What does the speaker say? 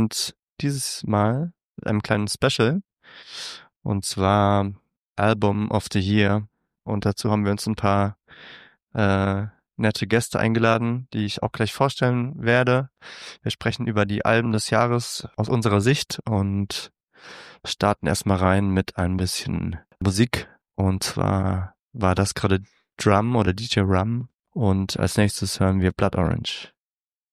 und dieses Mal mit einem kleinen Special, und zwar Album of the Year. Und dazu haben wir uns ein paar äh, nette Gäste eingeladen, die ich auch gleich vorstellen werde. Wir sprechen über die Alben des Jahres aus unserer Sicht und starten erstmal rein mit ein bisschen Musik. Und zwar war das gerade Drum oder DJ Rum. Und als nächstes hören wir Blood Orange.